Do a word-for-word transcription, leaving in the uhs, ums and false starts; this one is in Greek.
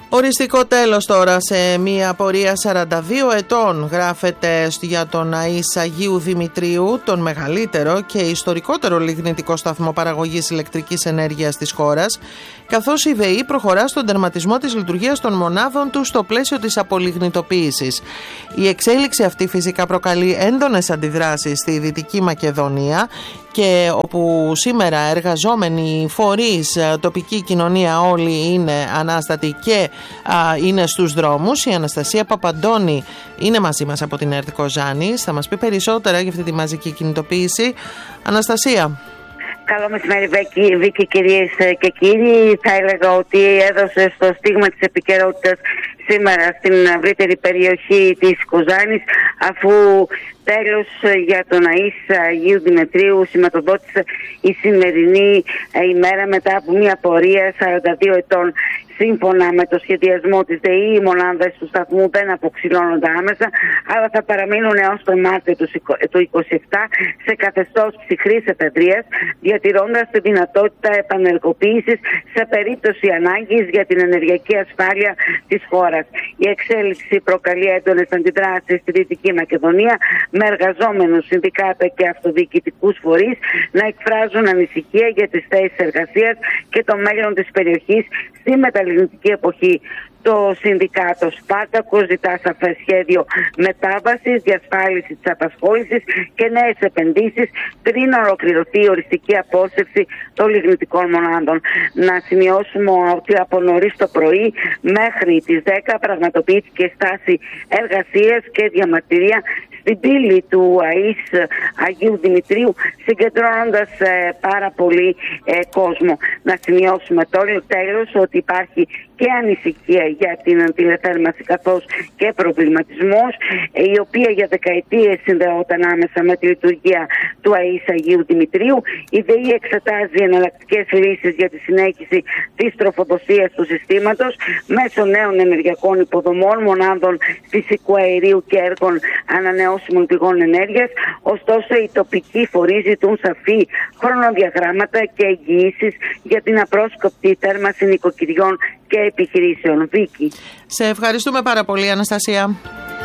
Οριστικό τέλος τώρα σε μια πορεία σαράντα δύο ετών γράφεται για τον ΑΕΣ Αγίου Δημητρίου, τον μεγαλύτερο και ιστορικότερο λιγνητικό σταθμό παραγωγής ηλεκτρικής ενέργειας της χώρας, καθώς η ΔΕΗ προχωρά στον τερματισμό της λειτουργίας των μονάδων του στο πλαίσιο της απολιγνητοποίησης. Η εξέλιξη αυτή φυσικά προκαλεί έντονες αντιδράσεις στη Δυτική Μακεδονία, και όπου σήμερα εργαζόμενοι φορείς, τοπική κοινωνία όλοι είναι ανάστατοι και α, είναι στους δρόμους. Η Αναστασία Παπαντώνη είναι μαζί μας από την ΕΡΤ Κοζάνης. Θα μας πει περισσότερα για αυτή τη μαζική κινητοποίηση. Αναστασία. Καλό μεσημέρι, Βίκη, κυρίες και κύριοι. Θα έλεγα ότι έδωσε στο στίγμα της επικαιρότητας σήμερα στην ευρύτερη περιοχή της Κοζάνης, αφού τέλος για τον ΑΕΣ Αγίου Δημητρίου σηματοδότησε η σημερινή ημέρα μετά από μια πορεία σαράντα δύο ετών. Σύμφωνα με το σχεδιασμό της ΔΕΗ, οι μονάδες του σταθμού δεν αποξηλώνονται άμεσα, αλλά θα παραμείνουν έως τον Μάρτιο του είκοσι επτά σε καθεστώς ψυχρής εφεδρείας, διατηρώντας τη δυνατότητα επανεργοποίησης σε περίπτωση ανάγκης για την ενεργειακή ασφάλεια της χώρας. Η εξέλιξη προκαλεί έντονες αντιδράσεις στη Δυτική Μακεδονία, με εργαζόμενους, συνδικάτα και αυτοδιοικητικούς φορείς να εκφράζουν ανησυχία για τις θέσεις εργασίας και το μέλλον της περιοχής στη μεταλλιγνητική εποχή. Το Συνδικάτο Σπάρτακος ζητά σαφές σχέδιο μετάβασης, διασφάλιση της απασχόλησης και νέες επενδύσεις πριν ολοκληρωθεί η οριστική απόσυρση των λιγνητικών μονάδων. Να σημειώσουμε ότι από νωρίς το πρωί μέχρι τις δέκα πραγματοποιήθηκε στάση εργασίας και διαμαρτυρία στην πύλη του ΑΕΣ Αγίου Δημητρίου, συγκεντρώνοντας ε, πάρα πολύ ε, κόσμο. Να σημειώσουμε τώρα τέλος ότι υπάρχει και ανησυχία για την τηλεθέρμανση καθώς και προβληματισμός, η οποία για δεκαετίες συνδεόταν άμεσα με τη λειτουργία του ΑΕΣ Αγίου Δημητρίου. Η ΔΕΗ εξετάζει εναλλακτικές λύσεις για τη συνέχιση της τροφοδοσίας του συστήματος μέσω νέων ενεργειακών υποδομών, μονάδων φυσικού αερίου και έργων ανανεώσιμων πηγών ενέργειας. Ωστόσο, οι τοπικοί φορείς ζητούν σαφή χρονοδιαγράμματα και εγγυήσεις για την απρόσκοπτη θέρμανση νοικοκυριών και επιχειρήσεων. Βίκη. Σε ευχαριστούμε πάρα πολύ, Αναστασία.